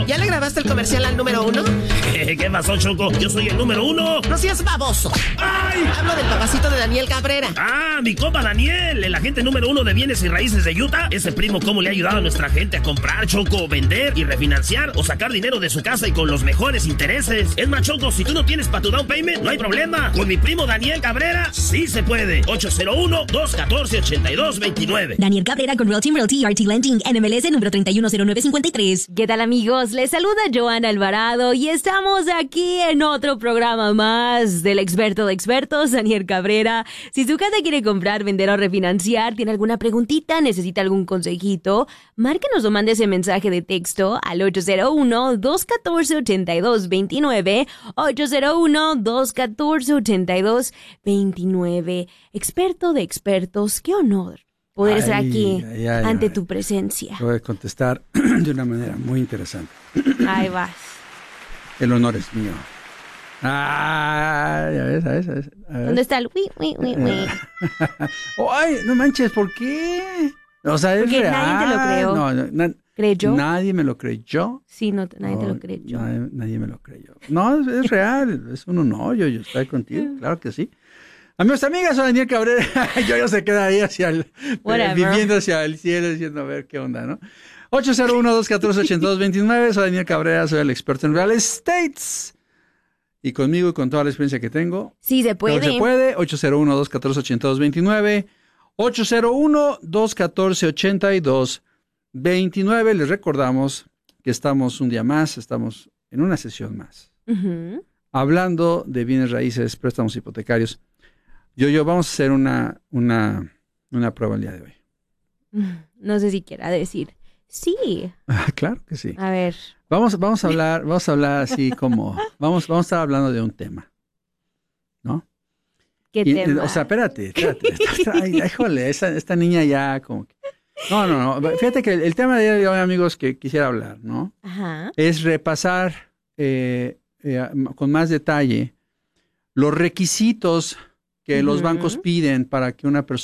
¿Ya le grabaste el comercial al número 1? ¿Qué pasó, Choco? Yo soy el número 1. No seas baboso. ¡Ay! Hablo del papacito de Daniel Cabrera. Ah, mi compa Daniel, el agente número 1 de bienes y raíces de Utah. Ese primo, ¿cómo le ha ayudado a nuestra gente a comprar, Choco, vender y refinanciar o sacar dinero de su casa y con los mejores intereses? Es más, Choco, si tú no tienes para tu down payment, no hay problema. Con mi primo Daniel Cabrera, sí se puede. 801-214-8229. Daniel Cabrera con Real Team Realty RT Lending, NMLS número 310953. ¿Qué tal, amigos? Les saluda Joana Alvarado y estamos aquí en otro programa más del experto de expertos, Daniel Cabrera. Si su casa quiere comprar, vender o refinanciar, tiene alguna preguntita, necesita algún consejito, márquenos o mande ese mensaje de texto al 801-214-8229, 801-214-8229. Experto de expertos, qué honor poder estar aquí ante tu presencia. Te voy a contestar de una manera muy interesante. Ahí vas. El honor es mío. Ah, ya ves. A ver. ¿Dónde está el wi? Ay, no manches, ¿por qué? O sea, es porque real. nadie te lo creyó. No, ¿Creyó? Nadie me lo creyó. Sí, nadie te lo creyó. Nadie me lo creyó. No, es real. Es un honor. Yo estoy contigo, claro que sí. Amigos, amigas, soy Daniel Cabrera. Yo se queda ahí viviendo hacia el cielo, diciendo a ver qué onda, ¿no? 801-214-8229. Soy Daniel Cabrera, soy el experto en real estate. Y conmigo y con toda la experiencia que tengo. Sí, se puede. Se puede. 801-214-8229. 801-214-8229. Les recordamos que estamos un día más, estamos en una sesión más. Uh-huh. Hablando de bienes raíces, préstamos hipotecarios. Yo vamos a hacer una prueba el día de hoy. No sé si quiera decir sí. Claro que sí. A ver. Vamos a hablar así como, vamos a estar hablando de un tema, ¿no? ¿Qué tema? O sea, espérate. Ay, híjole, esta niña ya como que... No. Fíjate que el tema de hoy, amigos, que quisiera hablar, ¿no? Ajá. Es repasar con más detalle los requisitos que los bancos piden para que una persona